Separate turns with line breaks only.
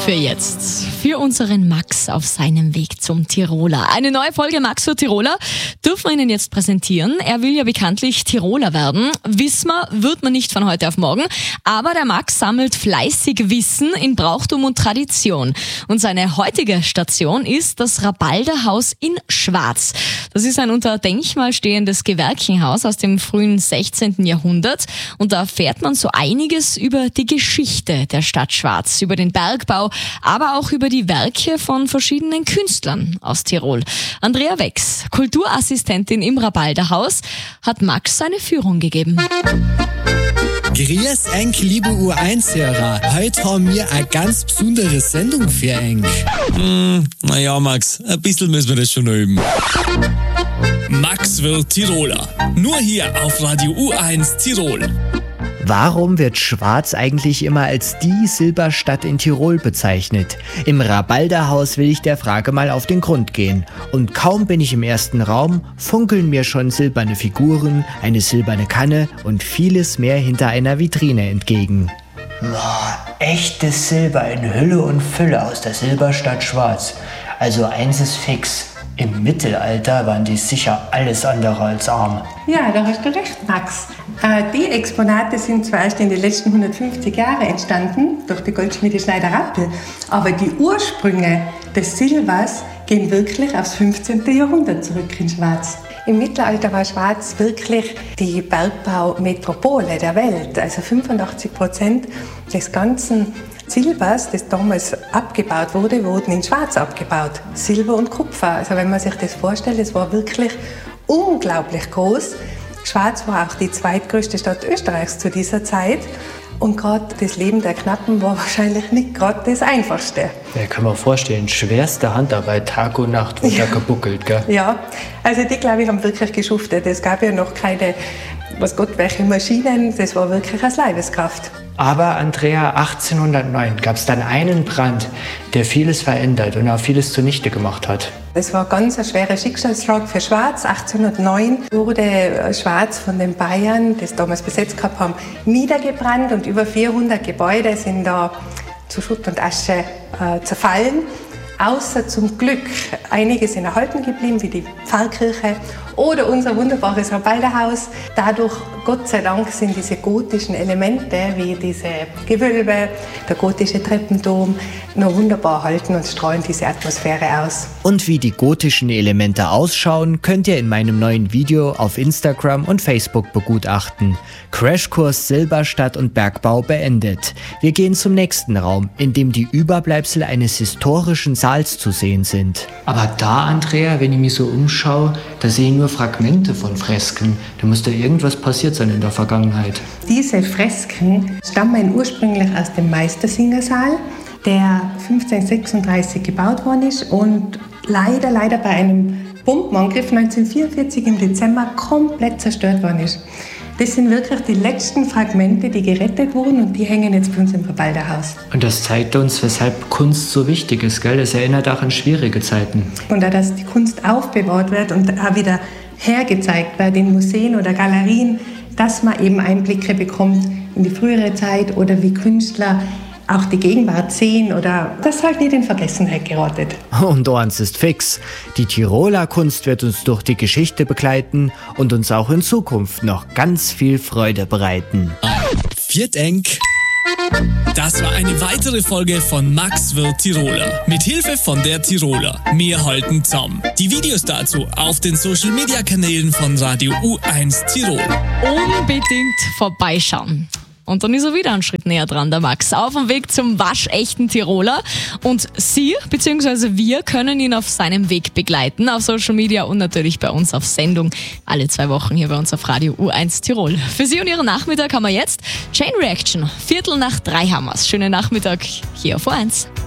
für jetzt. Für unseren Max auf seinem Weg zum Tiroler. Eine neue Folge Max für Tiroler dürfen wir Ihnen jetzt präsentieren. Er will ja bekanntlich Tiroler werden. Wissen wir, wird man nicht von heute auf morgen. Aber der Max sammelt fleißig Wissen in Brauchtum und Tradition. Und seine heutige Station ist das Rabalderhaus in Schwaz. Das ist ein unter Denkmal stehendes Gewerkenhaus aus dem frühen 16. Jahrhundert. Und da erfährt man so einiges über die Geschichte der Stadt Schwaz, über den Bergbau, aber auch über die Werke von verschiedenen Künstlern aus Tirol. Andrea Wex, Kulturassistentin im Rabalderhaus, hat Max eine Führung gegeben.
Grüß euch, liebe U1-Hörer. Heute haben wir eine ganz besondere Sendung für euch.
Naja, Max, ein bisschen müssen wir das schon üben. Max wird Tiroler. Nur hier auf Radio U1 Tirol.
Warum wird Schwaz eigentlich immer als die Silberstadt in Tirol bezeichnet? Im Rabalderhaus will ich der Frage mal auf den Grund gehen. Und kaum bin ich im ersten Raum, funkeln mir schon silberne Figuren, eine silberne Kanne und vieles mehr hinter einer Vitrine entgegen.
Echtes Silber in Hülle und Fülle aus der Silberstadt Schwaz. Also eins ist fix. Im Mittelalter waren die sicher alles andere als arm.
Ja, da hast du recht, Max. Die Exponate sind zwar erst in den letzten 150 Jahren entstanden, durch die Goldschmiede Schneider-Rappel, aber die Ursprünge des Silbers gehen wirklich aufs 15. Jahrhundert zurück in Schwaz. Im Mittelalter war Schwaz wirklich die Bergbaumetropole der Welt. Also 85% des ganzen Silbers, das damals abgebaut wurde, wurden in Schwaz abgebaut. Silber und Kupfer. Also wenn man sich das vorstellt, es war wirklich unglaublich groß. Schwaz war auch die zweitgrößte Stadt Österreichs zu dieser Zeit. Und gerade das Leben der Knappen war wahrscheinlich nicht gerade das Einfachste.
Ja, kann man vorstellen, schwerste Handarbeit, Tag und Nacht wurde da gebuckelt, gell?
Ja, also die, glaube ich, haben wirklich geschuftet. Es gab ja noch keine, was Gott, welche Maschinen, das war wirklich als Leibeskraft.
Aber Andrea, 1809 gab es dann einen Brand, der vieles verändert und auch vieles zunichte gemacht hat.
Das war ganz ein schwerer Schicksalsschlag für Schwaz. 1809 wurde Schwaz von den Bayern, das damals besetzt gehabt haben, niedergebrannt und über 400 Gebäude sind da zu Schutt und Asche zerfallen. Außer zum Glück einige sind erhalten geblieben, wie die Pfarrkirche oder unser wunderbares Rabalderhaus. Dadurch, Gott sei Dank, sind diese gotischen Elemente, wie diese Gewölbe, der gotische Treppenturm, noch wunderbar erhalten und strahlen diese Atmosphäre aus.
Und wie die gotischen Elemente ausschauen, könnt ihr in meinem neuen Video auf Instagram und Facebook begutachten. Crashkurs Silberstadt und Bergbau beendet. Wir gehen zum nächsten Raum, in dem die Überbleibsel eines historischen Saals zu sehen sind.
Aber da, Andrea, wenn ich mich so umschaue, da sehe ich nur Fragmente von Fresken. Da muss da irgendwas passiert sein in der Vergangenheit.
Diese Fresken stammen ursprünglich aus dem Meistersingersaal, der 1536 gebaut worden ist und leider bei einem Bombenangriff 1944 im Dezember komplett zerstört worden ist. Das sind wirklich die letzten Fragmente, die gerettet wurden und die hängen jetzt bei uns im Rabalderhaus.
Und das zeigt uns, weshalb Kunst so wichtig ist, gell? Das erinnert auch an schwierige Zeiten.
Und auch, dass die Kunst aufbewahrt wird und auch wieder hergezeigt wird in Museen oder Galerien, dass man eben Einblicke bekommt in die frühere Zeit oder wie Künstler auch die Gegenwart sehen oder das halt nicht in Vergessenheit geratet.
Und eins ist fix, die Tiroler Kunst wird uns durch die Geschichte begleiten und uns auch in Zukunft noch ganz viel Freude bereiten.
Viert eng.
Das war eine weitere Folge von Max wird Tiroler. Mit Hilfe von der Tiroler. Wir halten zusammen. Die Videos dazu auf den Social-Media-Kanälen von Radio U1 Tirol.
Unbedingt vorbeischauen. Und dann ist er wieder einen Schritt näher dran, der Max. Auf dem Weg zum waschechten Tiroler. Und Sie bzw. wir können ihn auf seinem Weg begleiten. Auf Social Media und natürlich bei uns auf Sendung. Alle 2 Wochen hier bei uns auf Radio U1 Tirol. Für Sie und Ihren Nachmittag haben wir jetzt Chain Reaction. 2:45 haben wir's. Schönen Nachmittag hier auf U1.